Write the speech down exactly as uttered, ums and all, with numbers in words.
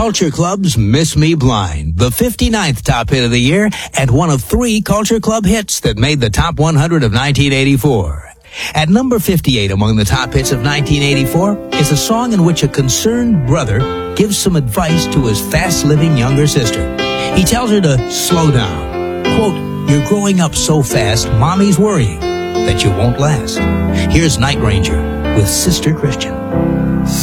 Culture Club's Miss Me Blind, the fifty-ninth top hit of the year and one of three Culture Club hits that made the top one hundred of nineteen eighty-four. At number fifty-eight among the top hits of nineteen eighty-four is a song in which a concerned brother gives some advice to his fast-living younger sister. He tells her to slow down. Quote, "You're growing up so fast, Mommy's worrying that you won't last." Here's Night Ranger with Sister Christian.